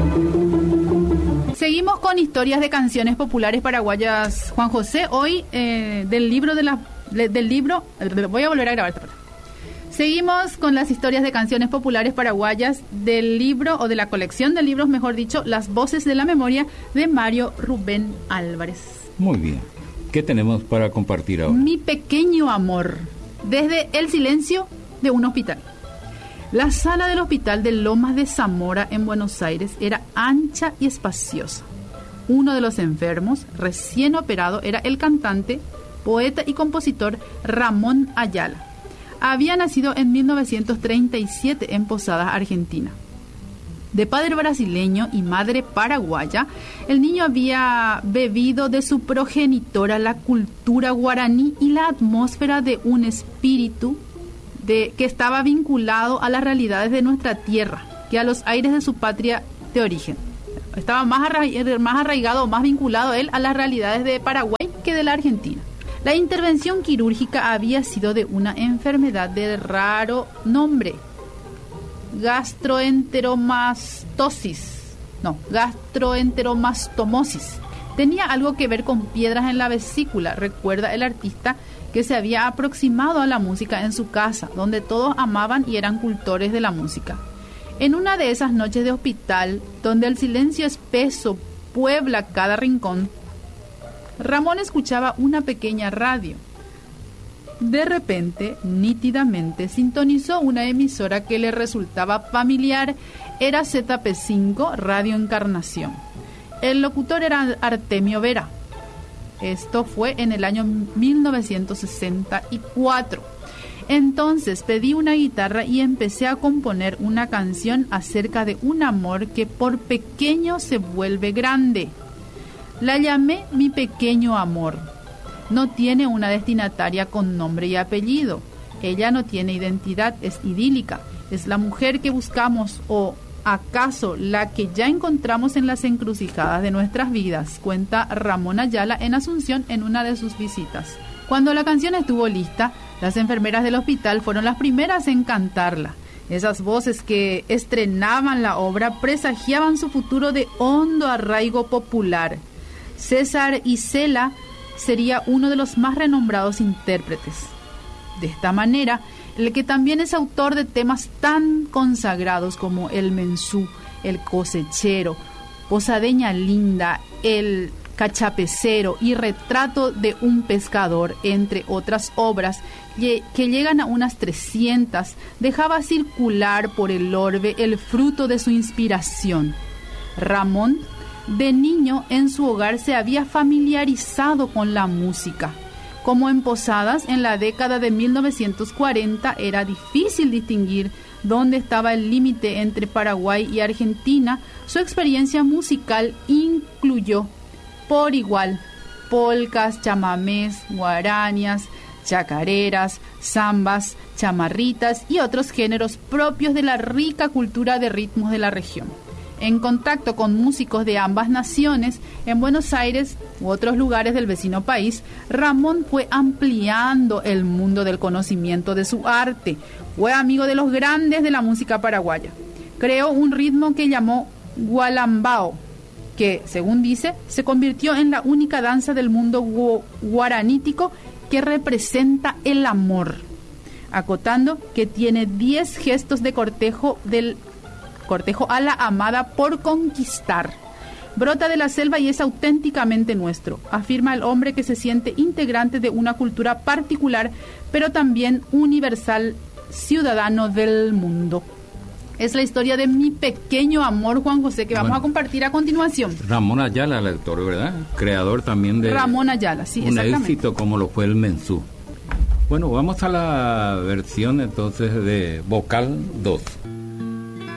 Seguimos con historias de canciones populares paraguayas, Juan José. Hoy del libro, voy a volver a grabar esta parte. Seguimos con las historias de canciones populares paraguayas del libro, o de la colección de libros, mejor dicho, Las Voces de la Memoria, de Mario Rubén Álvarez. Muy bien. ¿Qué tenemos para compartir ahora? Mi pequeño amor, desde el silencio de un hospital. La sala del hospital de Lomas de Zamora en Buenos Aires era ancha y espaciosa. Uno de los enfermos, recién operado, era el cantante, poeta y compositor Ramón Ayala. Había nacido en 1937 en Posadas, Argentina. De padre brasileño y madre paraguaya, el niño había bebido de su progenitora la cultura guaraní y la atmósfera de un espíritu que estaba vinculado a las realidades de nuestra tierra, que a los aires de su patria de origen. Estaba más arraigado, más vinculado él a las realidades de Paraguay que de la Argentina. La intervención quirúrgica había sido de una enfermedad de raro nombre, gastroenteromastomosis. Tenía algo que ver con piedras en la vesícula, recuerda el artista, que se había aproximado a la música en su casa, donde todos amaban y eran cultores de la música. En una de esas noches de hospital, donde el silencio espeso puebla cada rincón, Ramón escuchaba una pequeña radio. De repente, nítidamente, sintonizó una emisora que le resultaba familiar. Era ZP5, Radio Encarnación. El locutor era Artemio Vera. Esto fue en el año 1964. Entonces pedí una guitarra y empecé a componer una canción acerca de un amor que por pequeño se vuelve grande. La llamé Mi Pequeño Amor. No tiene una destinataria con nombre y apellido. Ella no tiene identidad, es idílica. Es la mujer que buscamos, o acaso la que ya encontramos en las encrucijadas de nuestras vidas, cuenta Ramón Ayala en Asunción en una de sus visitas. Cuando la canción estuvo lista, las enfermeras del hospital fueron las primeras en cantarla. Esas voces que estrenaban la obra presagiaban su futuro de hondo arraigo popular. César Isela sería uno de los más renombrados intérpretes. De esta manera, el que también es autor de temas tan consagrados como El Mensú, El Cosechero, Posadeña Linda, El Cachapecero y Retrato de un Pescador, entre otras obras que llegan a unas 300, dejaba circular por el orbe el fruto de su inspiración. Ramón, de niño, en su hogar se había familiarizado con la música. Como en Posadas, en la década de 1940, era difícil distinguir dónde estaba el límite entre Paraguay y Argentina. Su experiencia musical incluyó por igual polcas, chamamés, guarañas, chacareras, zambas, chamarritas y otros géneros propios de la rica cultura de ritmos de la región. En contacto con músicos de ambas naciones, en Buenos Aires u otros lugares del vecino país, Ramón fue ampliando el mundo del conocimiento de su arte. Fue amigo de los grandes de la música paraguaya. Creó un ritmo que llamó gualambao, que, según dice, se convirtió en la única danza del mundo guaranítico que representa el amor, acotando que tiene 10 gestos de cortejo a la amada por conquistar. Brota de la selva y es auténticamente nuestro, afirma el hombre que se siente integrante de una cultura particular, pero también universal, ciudadano del mundo. Es la historia de Mi Pequeño Amor, Juan José, que vamos a compartir a continuación. Ramón Ayala, el autor, ¿verdad? Creador también de... Ramón Ayala, sí, un exactamente. éxito como lo fue El Mensú. Bueno, vamos a la versión entonces de vocal 2.